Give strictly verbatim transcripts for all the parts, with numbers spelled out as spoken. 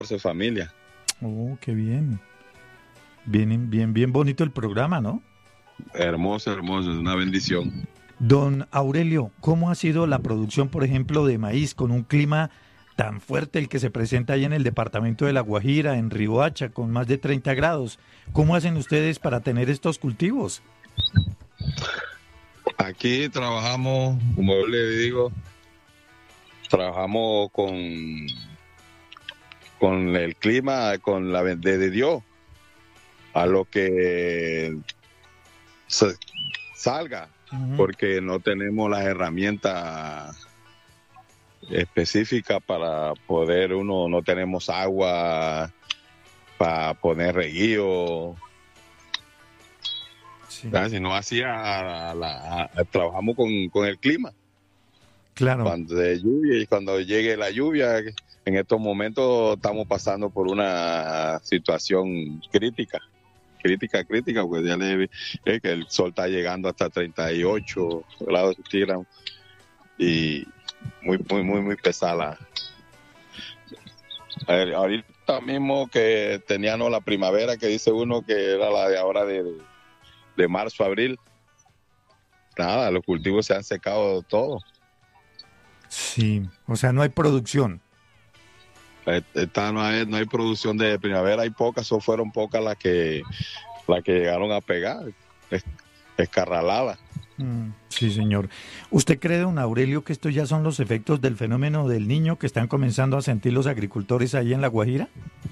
catorce familias. Oh, qué bien. Bien, bien, bien bonito el programa, ¿no? Hermoso, hermoso, es una bendición. Don Aurelio, ¿cómo ha sido la producción, por ejemplo, de maíz con un clima tan fuerte el que se presenta ahí en el departamento de La Guajira, en Riohacha, con más de treinta grados? ¿Cómo hacen ustedes para tener estos cultivos? Aquí trabajamos, como yo le digo, trabajamos con, con el clima, con la de, de Dios, a lo que se, salga, Uh-huh. porque no tenemos las herramientas específicas para poder, uno no tenemos agua para poner reguío. Sí, Si no hacía, la, la, trabajamos con, con el clima. claro. Cuando de lluvia y cuando llegue la lluvia, en estos momentos estamos pasando por una situación crítica, crítica, crítica, pues ya le eh, que el sol está llegando hasta treinta y ocho grados centígrados y muy, muy, muy, muy pesada. A ver, ahorita mismo que teníamos la primavera, que dice uno que era la de ahora de, de marzo a abril, nada, los cultivos se han secado todos. Sí, o sea, no hay producción. Esta no hay, no hay producción de primavera, hay pocas, o fueron pocas las que las que llegaron a pegar, es, escarraladas. Mm, sí, señor. ¿Usted cree, don Aurelio, que estos ya son los efectos del fenómeno del Niño que están comenzando a sentir los agricultores ahí en La Guajira?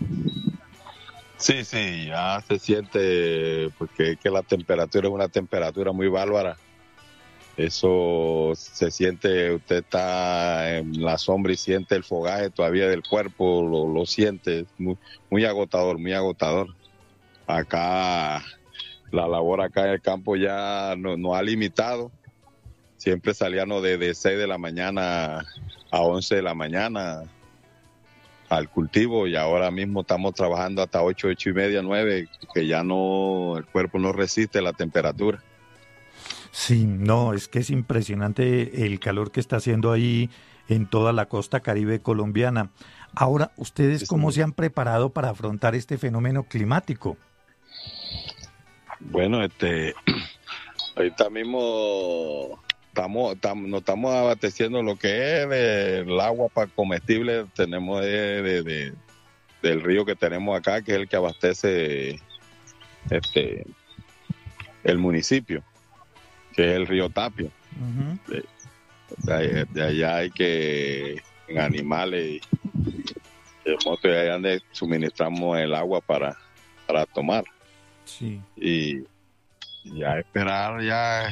Sí, sí, ya se siente, porque es que la temperatura es una temperatura muy bárbara. Eso se siente, usted está en la sombra y siente el fogaje todavía del cuerpo, lo, lo siente, muy, muy agotador, muy agotador. Acá, la labor acá en el campo ya no, no ha limitado. Siempre salíamos de, de seis de la mañana a once de la mañana al cultivo y ahora mismo estamos trabajando hasta ocho, ocho y media, nueve, que ya no, el cuerpo no resiste la temperatura. Sí, no, es que es impresionante el calor que está haciendo ahí en toda la costa Caribe colombiana. Ahora, ¿ustedes Sí, cómo señor. se han preparado para afrontar este fenómeno climático? Bueno, este, ahorita mismo estamos, estamos, nos estamos abasteciendo lo que es de- el agua para comestible, tenemos de, de- de- del río que tenemos acá, que es el que abastece este el municipio, que es el río Tapio. Ujú. De, de- de allá hay que, en animales y de moto, de allá donde suministramos el agua para, para tomar. Sí, Y ya esperar ya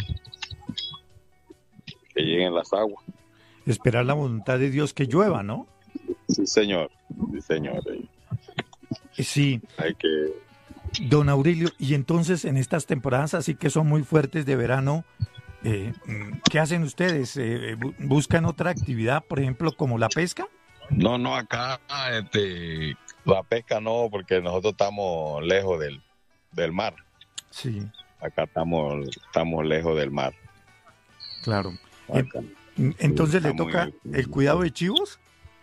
que lleguen las aguas. esperar la voluntad de Dios que llueva, ¿no? Sí, señor. Sí, señor. Eh, Sí, Hay que... don Aurelio, y entonces en estas temporadas así que son muy fuertes de verano, eh, mm, ¿qué hacen ustedes? Eh, bu- ¿buscan otra actividad, por ejemplo, como la pesca? No, no, acá este, la pesca no, porque nosotros estamos lejos del, del mar. Sí, Acá estamos, estamos lejos del mar. claro. En- Acá, mm, sí, entonces le estamos toca en- el cuidado de chivos.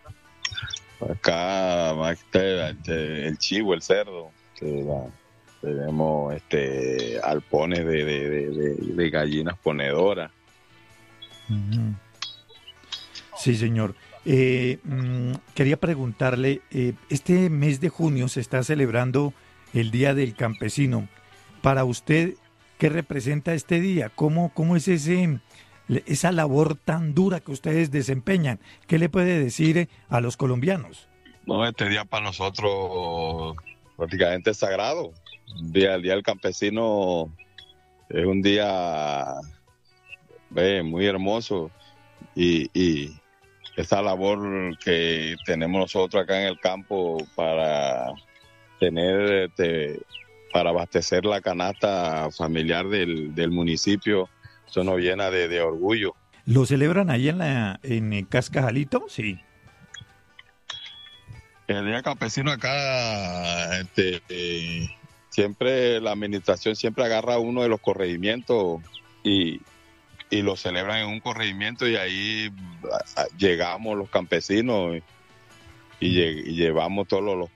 acá más que este, el chivo, el cerdo, que la- tenemos este alpones de, de, de, de- de gallinas ponedoras. Ujú. Sí, señor. Eh, mm, quería preguntarle, eh, este mes de junio se está celebrando el Día del Campesino. Para usted, ¿qué representa este día? ¿Cómo, cómo es ese, le- esa labor tan dura que ustedes desempeñan? ¿Qué le puede decir eh, a los colombianos? No, este día para nosotros prácticamente es sagrado. El día, el día del campesino es un día ve, muy hermoso y, y esa labor que tenemos nosotros acá en el campo para tener, este, para abastecer la canasta familiar del, del municipio, eso nos llena de, de orgullo. ¿Lo celebran ahí en la en eh, Cascajalito? Sí. El día campesino acá, este, eh, siempre la administración siempre agarra uno de los corregimientos y, y lo celebran en un corregimiento y ahí a- a- llegamos los campesinos y, lle- y llevamos todos los,